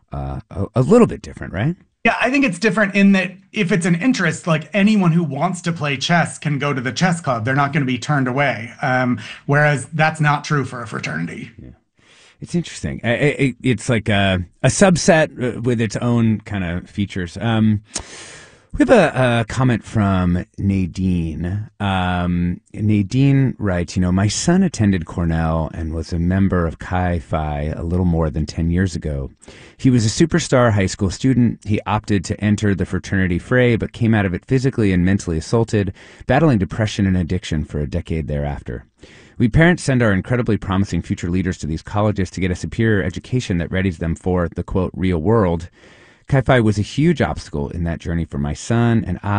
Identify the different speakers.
Speaker 1: a little bit different, right?
Speaker 2: Yeah, I think it's different in that if it's an interest, like anyone who wants to play chess can go to the chess club. They're not going to be turned away. Whereas that's not true for a fraternity.
Speaker 1: Yeah. It's interesting. It's like a subset with its own kind of features. We have a comment from Nadine. Nadine writes, my son attended Cornell and was a member of Chi Phi a little more than 10 years ago. He was a superstar high school student. He opted to enter the fraternity fray, but came out of it physically and mentally assaulted, battling depression and addiction for a decade thereafter. We parents send our incredibly promising future leaders to these colleges to get a superior education that readies them for the, quote, real world. Chi Phi was a huge obstacle in that journey for my son, and